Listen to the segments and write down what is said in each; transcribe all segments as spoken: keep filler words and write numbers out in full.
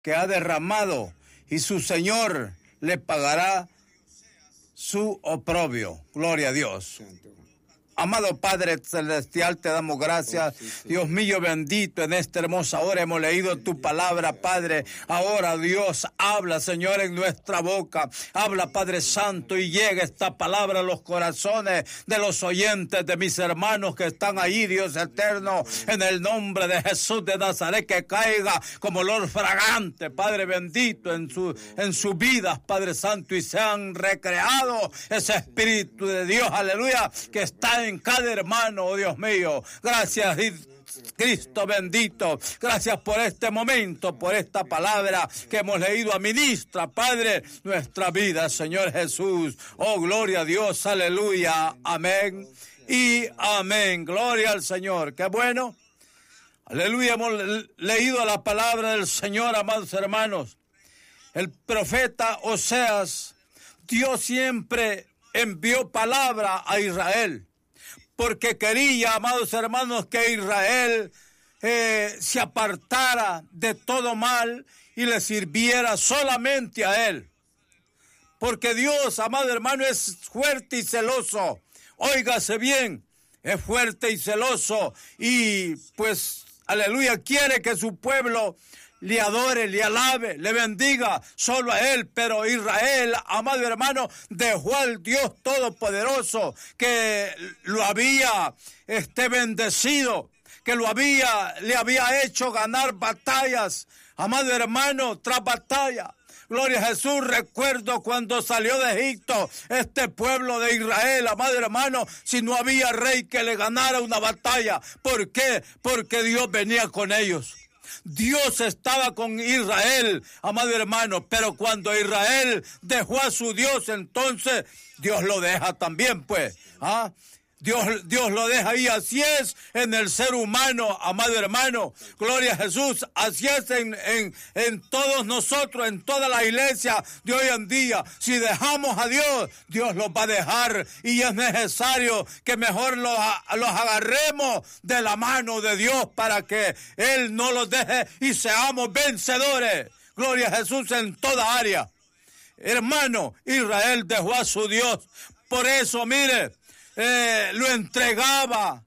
que ha derramado, y su Señor le pagará su oprobio. Gloria a Dios. Santo. Amado Padre Celestial, te damos gracias. Oh, sí, sí. Dios mío bendito, en esta hermosa hora hemos leído tu palabra, Padre. Ahora, Dios, habla, Señor, en nuestra boca. Habla, Padre Santo, y llega esta palabra a los corazones de los oyentes, de mis hermanos que están ahí, Dios eterno. En el nombre de Jesús de Nazaret, que caiga como olor fragante, Padre bendito, en su, en sus vidas, Padre Santo, y sean recreados ese Espíritu de Dios, aleluya, que está en cada hermano, oh Dios mío. Gracias, Cristo bendito. Gracias por este momento, por esta palabra que hemos leído. Administra, Padre, nuestra vida, Señor Jesús. Oh, gloria a Dios, aleluya, amén y amén. Gloria al Señor. Qué bueno. Aleluya, hemos leído la palabra del Señor, amados hermanos. El profeta Oseas, Dios siempre envió palabra a Israel, porque quería, amados hermanos, que Israel eh, se apartara de todo mal y le sirviera solamente a Él. Porque Dios, amado hermano, es fuerte y celoso. Óigase bien, es fuerte y celoso y pues, aleluya, quiere que su pueblo le adore, le alabe, le bendiga solo a Él. Pero Israel, amado hermano, dejó al Dios Todopoderoso que lo había este, bendecido, que lo había, le había hecho ganar batallas, amado hermano, tras batalla. Gloria a Jesús. Recuerdo cuando salió de Egipto este pueblo de Israel, amado hermano, si no había rey que le ganara una batalla. ¿Por qué? Porque Dios venía con ellos. Dios estaba con Israel, amado hermano, pero cuando Israel dejó a su Dios, entonces Dios lo deja también, pues. ¿Ah? Dios, Dios lo deja ahí. Así es en el ser humano, amado hermano. Gloria a Jesús. Así es en, en, en todos nosotros, en toda la iglesia de hoy en día. Si dejamos a Dios, Dios los va a dejar. Y es necesario que mejor los, los agarremos de la mano de Dios para que Él no los deje y seamos vencedores. Gloria a Jesús en toda área. Hermano, Israel dejó a su Dios. Por eso, mire, Eh, lo entregaba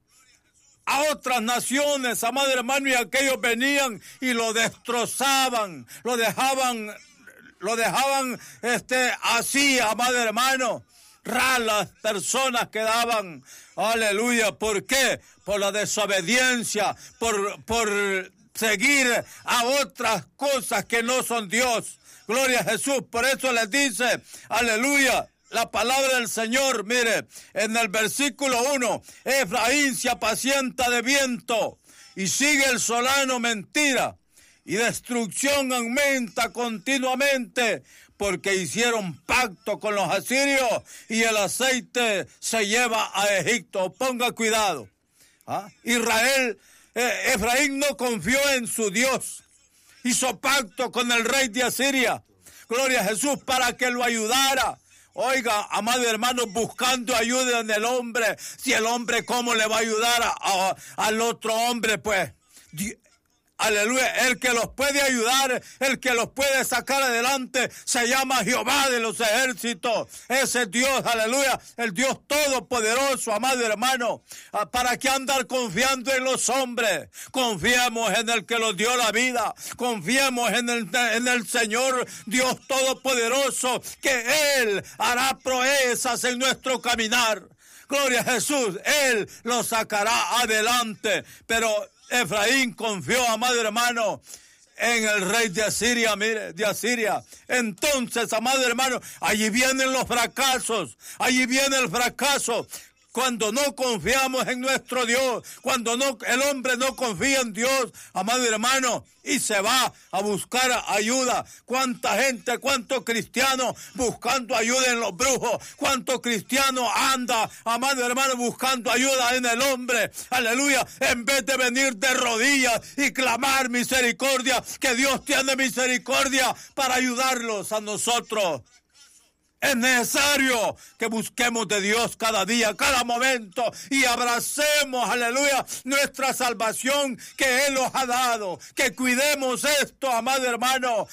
a otras naciones, amado hermano, y aquellos venían y lo destrozaban, lo dejaban, lo dejaban este, así, amado hermano. Raras personas quedaban, aleluya. ¿Por qué? Por la desobediencia, por, por seguir a otras cosas que no son Dios. Gloria a Jesús. Por eso les dice, aleluya, la palabra del Señor, mire, en el versículo uno, Efraín se apacienta de viento y sigue el solano mentira, y destrucción aumenta continuamente, porque hicieron pacto con los asirios y el aceite se lleva a Egipto. Ponga cuidado. ¿Ah? Israel, eh, Efraín no confió en su Dios, hizo pacto con el rey de Asiria, gloria a Jesús, para que lo ayudara. Oiga, amado hermano, buscando ayuda en el hombre. Si el hombre, ¿cómo le va a ayudar a, a, al otro hombre? Pues, Dios, aleluya, el que los puede ayudar, el que los puede sacar adelante, se llama Jehová de los ejércitos. Ese es Dios, aleluya, el Dios todopoderoso, amado hermano. ¿Para qué andar confiando en los hombres? Confiemos en el que nos dio la vida. Confiemos en el, en el Señor Dios todopoderoso, que Él hará proezas en nuestro caminar. Gloria a Jesús, Él lo sacará adelante. Pero Efraín confió, amado hermano, en el rey de Asiria, mire, de Asiria. Entonces, amado hermano, allí vienen los fracasos, allí viene el fracaso. Cuando no confiamos en nuestro Dios, cuando no, el hombre no confía en Dios, amado hermano, y se va a buscar ayuda. ¿Cuánta gente, cuántos cristianos buscando ayuda en los brujos? ¿Cuántos cristianos anda, amado hermano, buscando ayuda en el hombre? Aleluya, en vez de venir de rodillas y clamar misericordia, que Dios tiene misericordia para ayudarlos a nosotros. Es necesario que busquemos de Dios cada día, cada momento y abracemos, aleluya, nuestra salvación que Él nos ha dado. Que cuidemos esto, amado hermano,